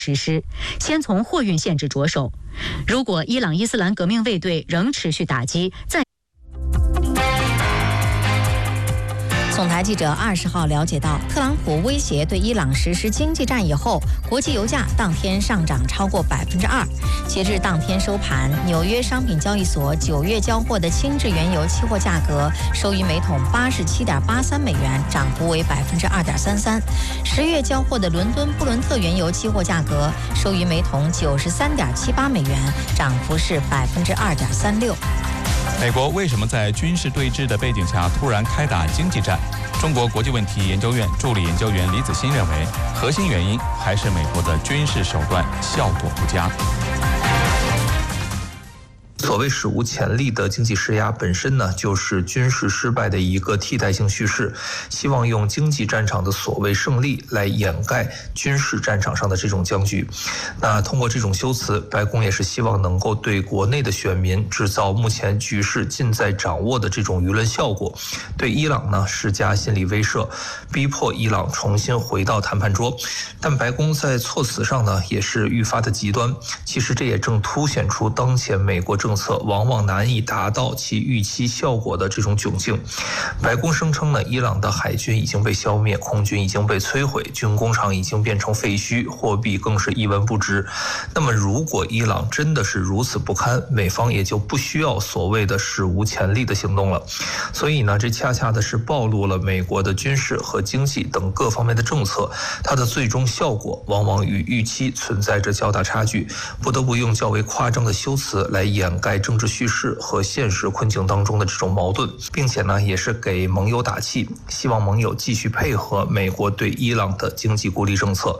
实施，先从货运限制着手。如果伊朗伊斯兰革命卫队仍持续打击， 总台记者20号了解到，特朗普威胁对伊朗实施经济战以后，国际油价当天上涨超过2%。截至当天收盘，纽约商品交易所9月交货的轻质原油期货价格收于每桶87.83美元，涨幅为2.33%。10月交货的伦敦布伦特原油期货价格收于每桶93.78美元，涨幅是2.36%。 美国为什么在军事对峙的背景下突然开打经济战？中国国际问题研究院助理研究员李子欣认为，核心原因还是美国的军事手段效果不佳。 所谓史无前例的经济施压本身呢，就是军事失败的一个替代性叙事，希望用经济战场的所谓胜利来掩盖军事战场上的这种僵局。那通过这种修辞，白宫也是希望能够对国内的选民制造目前局势尽在掌握的这种舆论效果，对伊朗呢施加心理威慑，逼迫伊朗重新回到谈判桌。但白宫在措辞上呢也是愈发的极端，其实这也正凸显出当前美国政策往往难以达到其预期效果的这种窘境。白宫声称呢，伊朗的海军已经被消灭，空军已经被摧毁，军工厂已经变成废墟，货币更是一文不值。那么如果伊朗真的是如此不堪，美方也就不需要所谓的史无前例的行动了。所以呢，这恰恰的是暴露了美国的军事和经济等各方面的政策，它的最终效果往往与预期存在着较大差距，不得不用较为夸张的修辞来掩盖政治叙事和现实困境当中的这种矛盾，并且呢，也是给盟友打气，希望盟友继续配合美国对伊朗的经济孤立政策。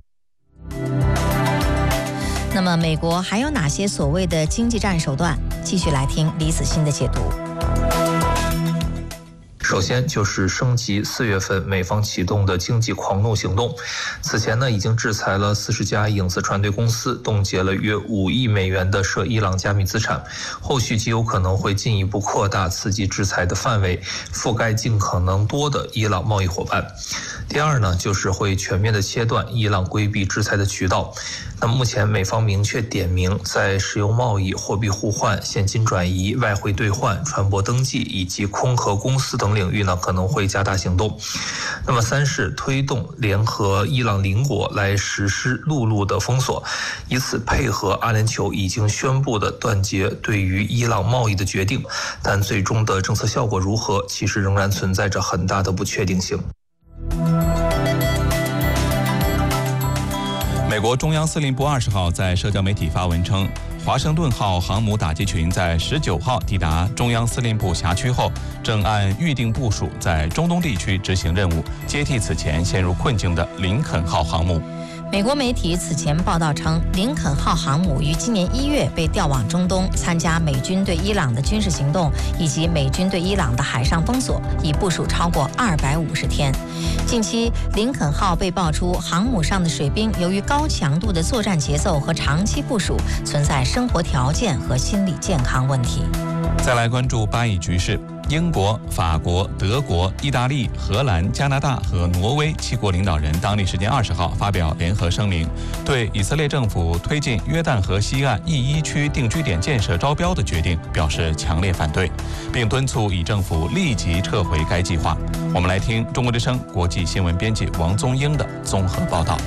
那么，美国还有哪些所谓的经济战手段？继续来听李子欣的解读。 首先就是升级4月份美方启动的经济狂怒行动，此前呢已经制裁了40家影子船队公司，冻结了约5亿美元的涉伊朗加密资产，后续极有可能会进一步扩大刺激制裁的范围，覆盖尽可能多的伊朗贸易伙伴。第二呢，就是会全面的切断伊朗规避制裁的渠道。那目前美方明确点名，在石油贸易、货币互换、现金转移、外汇兑换、船舶登记以及空壳公司等领域呢，可能会加大行动。那么三是推动联合伊朗邻国来实施陆路的封锁，以此配合阿联酋已经宣布的断绝对于伊朗贸易的决定，但最终的政策效果如何，其实仍然存在着很大的不确定性。 美国中央司令部20号在社交媒体发文称，华盛顿号航母打击群在19号抵达中央司令部辖区后，正按预定部署在中东地区执行任务，接替此前陷入困境的林肯号航母。 美国媒体此前报道称，林肯号航母于今年1月被调往中东，参加美军对伊朗的军事行动以及美军对伊朗的海上封锁，已部署超过250天。近期，林肯号被爆出航母上的水兵由于高强度的作战节奏和长期部署，存在生活条件和心理健康问题。 再来关注巴以局势。英国、法国、德国、意大利、荷兰、加拿大和挪威7国领导人当地时间20号发表联合声明，对以色列政府推进约旦河西岸E1区定居点建设招标的决定表示强烈反对，并敦促以政府立即撤回该计划。我们来听中国之声国际新闻编辑王宗英的综合报道。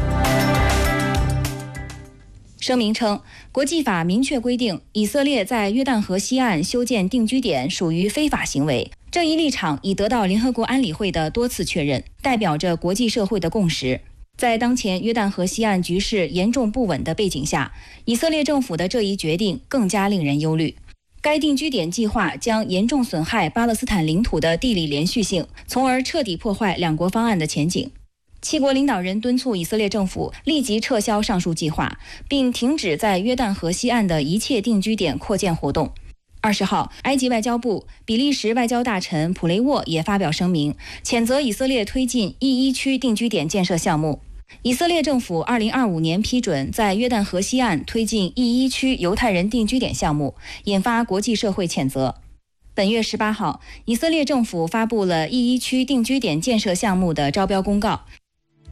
声明称，国际法明确规定，以色列在约旦河西岸修建定居点属于非法行为。这一立场已得到联合国安理会的多次确认，代表着国际社会的共识。在当前约旦河西岸局势严重不稳的背景下，以色列政府的这一决定更加令人忧虑。该定居点计划将严重损害巴勒斯坦领土的地理连续性，从而彻底破坏两国方案的前景。7国领导人敦促以色列政府立即撤销上述计划，并停止在约旦河西岸的一切定居点扩建活动。20号，埃及外交部、比利时外交大臣普雷沃也发表声明，谴责以色列推进E1区定居点建设项目。以色列政府2025年批准在约旦河西岸推进E1区犹太人定居点项目，引发国际社会谴责。本月18号，以色列政府发布了E1区定居点建设项目的招标公告，